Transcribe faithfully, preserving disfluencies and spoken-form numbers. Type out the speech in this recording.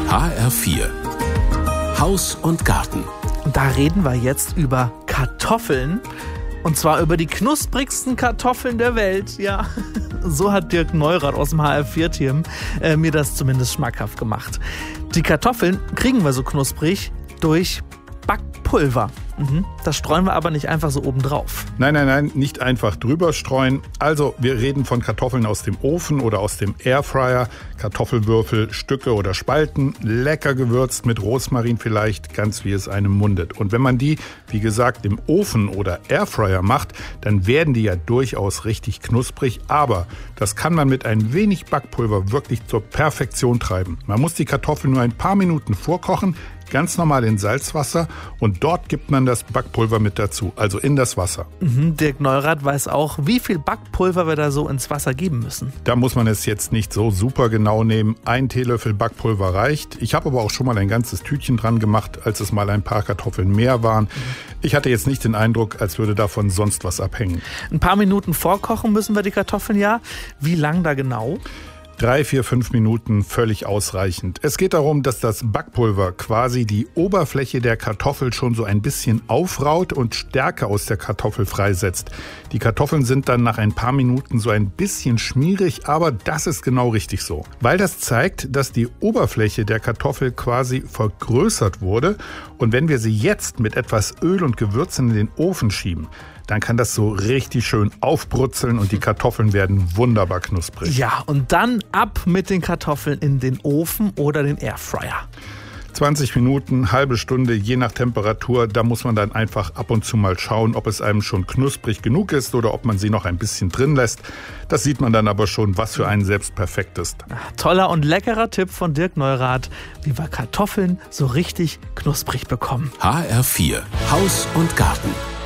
H R vier Haus und Garten. Da reden wir jetzt über Kartoffeln. Und zwar über die knusprigsten Kartoffeln der Welt. Ja, so hat Dirk Neurath aus dem H R vier Team äh, mir das zumindest schmackhaft gemacht. Die Kartoffeln kriegen wir so knusprig durch Backpulver. Mhm. Das streuen wir aber nicht einfach so oben drauf. Nein, nein, nein, nicht einfach drüber streuen. Also wir reden von Kartoffeln aus dem Ofen oder aus dem Airfryer, Kartoffelwürfel, Stücke oder Spalten, lecker gewürzt mit Rosmarin vielleicht, ganz wie es einem mundet. Und wenn man die, wie gesagt, im Ofen oder Airfryer macht, dann werden die ja durchaus richtig knusprig. Aber das kann man mit ein wenig Backpulver wirklich zur Perfektion treiben. Man muss die Kartoffeln nur ein paar Minuten vorkochen, ganz normal in Salzwasser, und dort gibt man das Backpulver mit dazu, also in das Wasser. Mhm, Dirk Neurath weiß auch, wie viel Backpulver wir da so ins Wasser geben müssen. Da muss man es jetzt nicht so super genau nehmen. Ein Teelöffel Backpulver reicht. Ich habe aber auch schon mal ein ganzes Tütchen dran gemacht, als es mal ein paar Kartoffeln mehr waren. Ich hatte jetzt nicht den Eindruck, als würde davon sonst was abhängen. Ein paar Minuten vorkochen müssen wir die Kartoffeln ja. Wie lang da genau? Drei, vier, fünf Minuten völlig ausreichend. Es geht darum, dass das Backpulver quasi die Oberfläche der Kartoffel schon so ein bisschen aufraut und Stärke aus der Kartoffel freisetzt. Die Kartoffeln sind dann nach ein paar Minuten so ein bisschen schmierig, aber das ist genau richtig so. Weil das zeigt, dass die Oberfläche der Kartoffel quasi vergrößert wurde, und wenn wir sie jetzt mit etwas Öl und Gewürzen in den Ofen schieben, dann kann das so richtig schön aufbrutzeln und die Kartoffeln werden wunderbar knusprig. Ja, und dann ab mit den Kartoffeln in den Ofen oder den Airfryer. zwanzig Minuten, halbe Stunde, je nach Temperatur. Da muss man dann einfach ab und zu mal schauen, ob es einem schon knusprig genug ist oder ob man sie noch ein bisschen drin lässt. Das sieht man dann aber schon, was für einen selbst perfekt ist. Toller und leckerer Tipp von Dirk Neurath, wie wir Kartoffeln so richtig knusprig bekommen. H R vier Haus und Garten.